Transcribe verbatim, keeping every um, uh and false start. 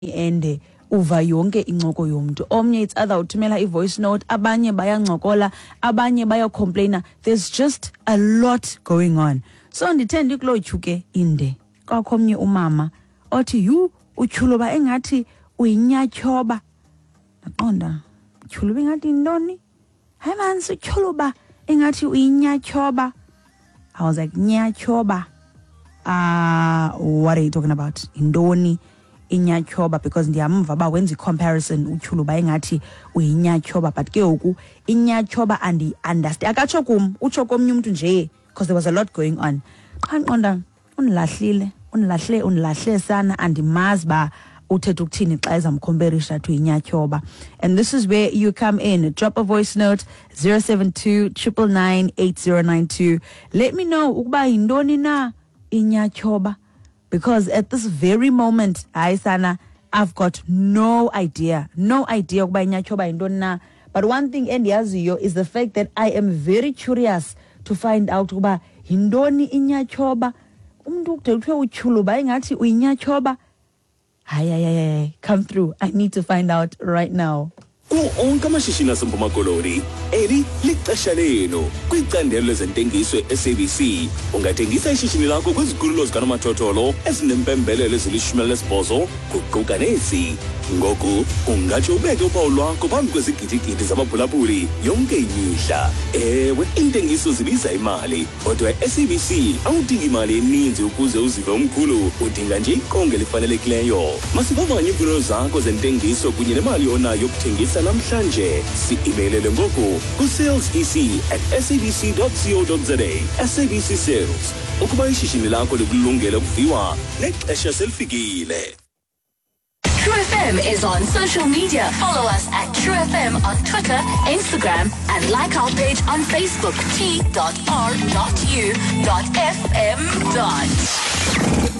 ende uva yonke incoko yomuntu. Omnye it's either uthumela i-voice note, abanye bayancokola, abanye bayacomplaina. There's just a lot going on. So ndithanda ikulo tyhuke inde. Kwakho omnye umama othi yu utyhuluba engathi uyinyatyoba. Naqonda utyhuluba engathi intoni? Hayi man, utyhuluba engathi uyinyatyoba. I was like, nyatyoba. Uh, what are you talking about? Indoni inyatyoba, because ndiyamva ba wenza comparison utyhuluba engathi uyinyatyoba, but ke oku inyatyoba andi understand akatsho kum utsho komnye umuntu nje, because there was a lot going on. Qanqonda unilahlile unilahle unilahle sana andimazi ba uthetha ukuthini xa ezamcomparisa to inyatyoba. And this is where you come in. Drop a voice note zero seven two nine nine eight zero nine two. Let me know ukuba yindoni na inyatyoba, because at this very moment, hayi sana, I've got no idea no idea ukuba inyatyoba yindoni na. But one thing endiyaziyo is the fact that I am very curious to find out ukuba yindoni inyatyoba. Umuntu kude kuthiwe utyhuluba engathi uyinyatyoba. Hayi hayi hayi, come through. I need to find out right now. Onke amashishini aseMpuma Koloni, eli lixesha lenu kwicandelo lezentengiso e-S A B C. Ungathengisa ishishini lakho kwizikhululo zikanomathotholo ezinempembelelo ezilishumi elinesibhozo kuquka nezi. Ngoku ungatsho ubeke uphawu lwakho phambi kwezigidigidi zabaphulaphuli yonke imihla. Ewe, intengiso zibiza imali, kodwa e-S A B C awudingi imali eninzi ukuze uzive umkhulu, udinga nje iqonga elifanelekileyo. Masivavanye iimfuno zakho zentengiso kunye nemali onayo yokuthengisa namhlanje. Si-imeilele ngoku ku-salesec at sabc dot co dot za. S A B C Sales, ukuba ishishini lakho likulungele ukuviwa nexesha selifikile. True F M is on social media. Follow us at True F M on Twitter, Instagram, and like our page on Facebook, t dot r dot u dot f m dot.